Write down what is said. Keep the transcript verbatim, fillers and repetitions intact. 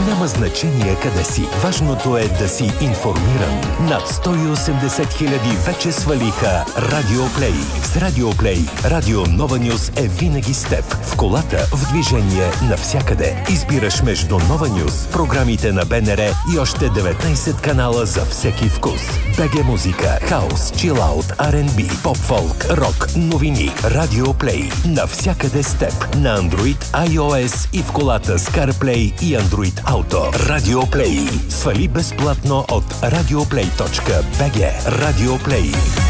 Няма значение къде си. Важното е да си информиран. Над сто и осемдесет хиляди вече свалиха Радиоплей. С Радиоплей Радио Нова Нюз е винаги с теб. В колата, в движение, навсякъде. Избираш между Нова Нюз, програмите на БНР и още деветнайсет канала за всеки вкус. БГ музика, хаус, чилаут, Ар енд Би, поп-фолк, рок, новини. Радиоплей. Навсякъде с теб. На Android, iOS и в колата с CarPlay и Android Auto. Радиоплей. Свали безплатно от радиоплей точка би джи. Радиоплей.